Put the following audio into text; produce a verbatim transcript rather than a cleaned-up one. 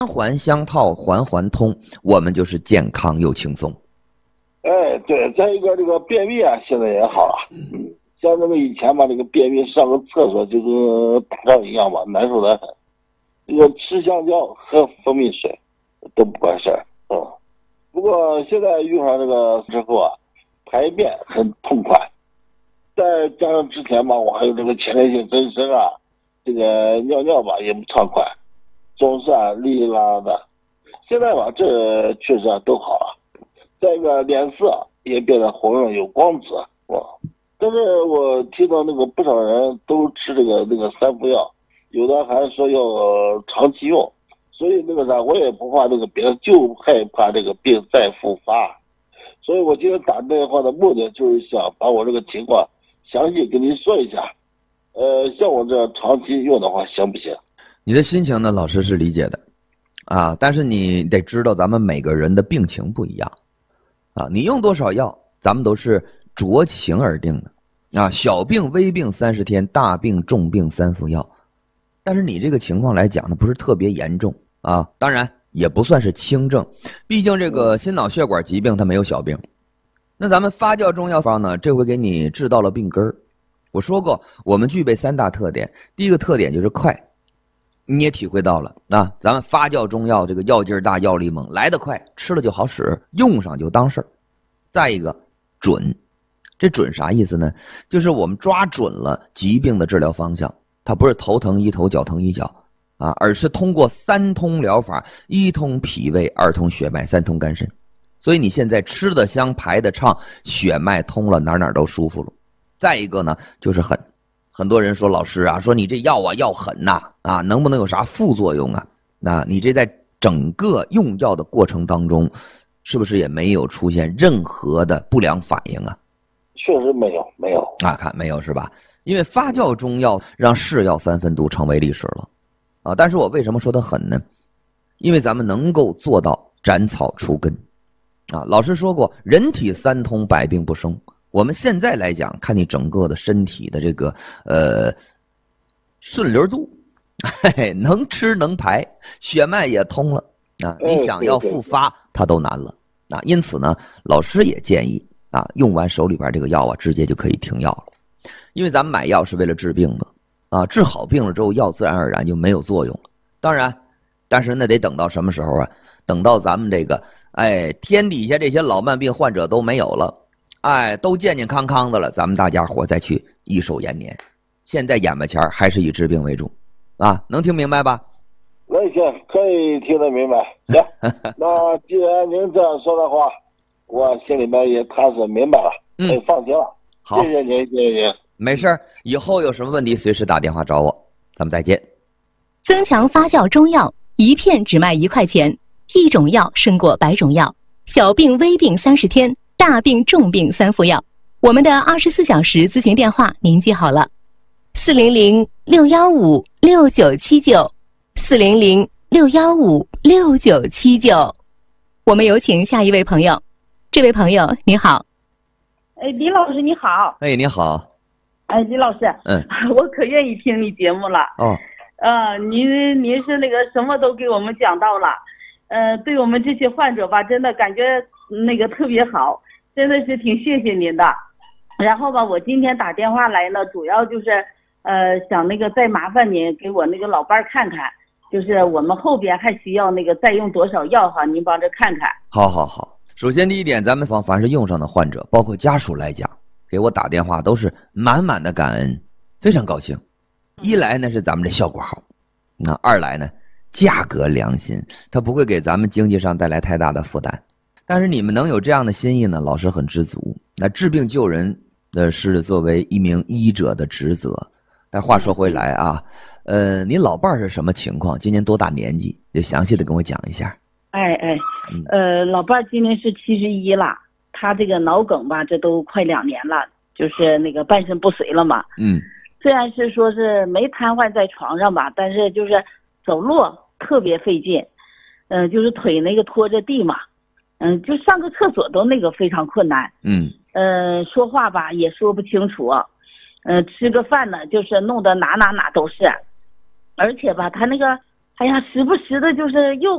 环环相套，环环通，我们就是健康又轻松。 哎，对，再一个这个便秘啊，现在也好了。嗯，像那个以前吧，这个便秘上个厕所就跟打仗一样吧，难受的很。这个吃香蕉喝蜂蜜水都不管事儿。嗯，不过现在用上这个之后啊，排便很痛快。再加上之前吧，我还有这个前列腺增生啊，这个尿尿吧也不畅快，总是啊哩哩啦啦的。现在吧，这确实啊都好了。再一个脸色也变得红润有光泽哇！但是我听到那个不少人都吃这个那个三伏药，有的还说要长期用，所以那个啥我也不怕那个别的，就害怕这个病再复发。所以我今天打电话的目的就是想把我这个情况详细跟您说一下。呃，像我这长期用的话行不行？ 你的心情呢，老师是理解的啊，但是你得知道咱们每个人的病情不一样。啊，你用多少药，咱们都是酌情而定的啊。小病微病三十天，大病重病三服药。但是你这个情况来讲呢，不是特别严重啊，当然也不算是轻症，毕竟这个心脑血管疾病它没有小病。那咱们发酵中药方呢，这回给你治到了病根儿。我说过，我们具备三大特点，第一个特点就是快，你也体会到了啊，咱们发酵中药这个药劲儿大，药力猛，来得快，吃了就好使，用上就当事儿。再一个准，这准啥意思呢？就是我们抓准了疾病的治疗方向，它不是头疼医头，脚疼医脚啊，而是通过三通疗法，一通脾胃，二通血脉，三通肝肾。所以你现在吃得香，排得畅，血脉通了，哪哪都舒服了。再一个呢，就是狠。很多人说老师啊，说你这药啊要狠呐，啊，能不能有啥副作用啊？那你这在整个用药的过程当中，是不是也没有出现任何的不良反应啊？ 确实没有，没有啊，看没有是吧？因为发酵中药让是药三分毒成为历史了，啊，但是我为什么说它狠呢？因为咱们能够做到斩草除根，啊，老师说过，人体三通，百病不生。我们现在来讲，看你整个的身体的这个呃顺流度，嘿嘿，能吃能排，血脉也通了啊。你想要复发，它都难了啊。因此呢，老师也建议啊，用完手里边这个药啊，直接就可以停药了。因为咱们买药是为了治病的啊，治好病了之后，药自然而然就没有作用了。当然，但是那得等到什么时候啊？等到咱们这个哎天底下这些老慢病患者都没有了。哎，都健健康康的了，咱们大家伙再去益寿延年。现在眼巴前还是以治病为主，啊，能听明白吧？ 那行，可以听得明白。行，那既然您这样说的话，我心里面也踏实明白了， 嗯， 可以放心了。 好， 谢谢您，谢谢您。 没事，以后有什么问题随时打电话找我，咱们再见。 增强发酵中药，一片只卖一块钱，一种药胜过百种药。小病微病三十天。大病重病三服药，我们的二十四小时咨询电话您记好了，四零零六幺五六九七九，四零零六幺五六九七九。我们有请下一位朋友，这位朋友你好。 哎，李老师你好。 哎，你好。 哎，李老师， 嗯， 我可愿意听你节目了。 哦， 呃，您您是那个什么都给我们讲到了，呃，对我们这些患者吧，真的感觉那个特别好。真的是挺谢谢您的，然后吧，我今天打电话来呢，主要就是，呃，想那个再麻烦您给我那个老伴儿看看，就是我们后边还需要那个再用多少药哈，您帮着看看。 好好好，首先第一点，咱们凡凡是用上的患者，包括家属来讲，给我打电话都是满满的感恩，非常高兴。一来呢是咱们这效果好，那二来呢价格良心，它不会给咱们经济上带来太大的负担。但是你们能有这样的心意呢，老师很知足。那治病救人的是作为一名医者的职责。但话说回来啊，呃，您老伴儿是什么情况？今年多大年纪？就详细的跟我讲一下。 哎哎，呃，老伴儿今年是七十一了，他这个脑梗吧，这都快两年了，就是那个半身不遂了嘛。 嗯。 虽然是说是没瘫痪在床上吧，但是就是走路特别费劲，嗯、呃，就是腿那个拖着地嘛。嗯，就上个厕所都那个非常困难。 嗯， 呃，说话吧也说不清楚，嗯、呃，吃个饭呢就是弄得哪哪哪都是，而且吧他那个，哎呀，时不时的就是又